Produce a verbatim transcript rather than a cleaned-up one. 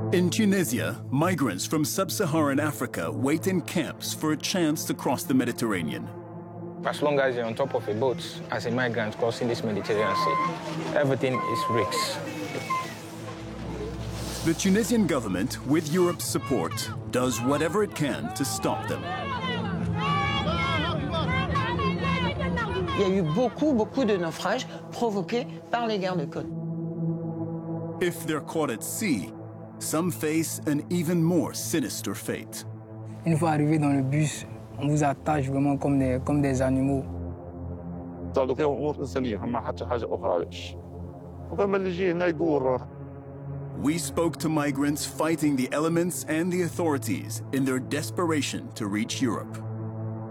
In Tunisia, migrants from sub-Saharan Africa wait in camps for a chance to cross the Mediterranean. As long as you're on top of a boat as a migrant crossing this Mediterranean Sea, everything is risks. The Tunisian government, with Europe's support, does whatever it can to stop them. Il y a eu beaucoup, beaucoup de naufrages provoqués par les guerres de côte. If they're caught at sea, some face an even more sinister fate. Une fois arrivé dans le bus, on vous attache vraiment comme des, comme des animaux. We spoke to migrants fighting the elements and the authorities in their desperation to reach Europe.